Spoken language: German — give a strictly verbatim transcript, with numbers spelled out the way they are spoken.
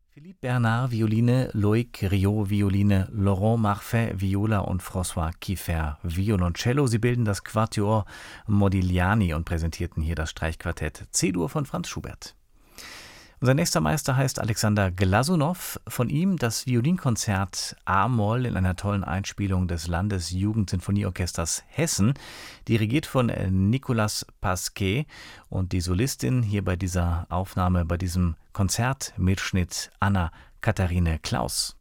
Philippe Bernard, Violine, Loïc Riot, Violine, Laurent Marfet, Viola und François Kiefer, Violoncello. Sie bilden das Quatuor Modigliani und präsentierten hier das Streichquartett C-Dur von Franz Schubert. Unser nächster Meister heißt Alexander Glasunow. Von ihm das Violinkonzert A-Moll in einer tollen Einspielung des Landesjugendsinfonieorchesters Hessen, dirigiert von Nicolas Pasquet, und die Solistin hier bei dieser Aufnahme, bei diesem Konzertmitschnitt Anna Katharine Klaus.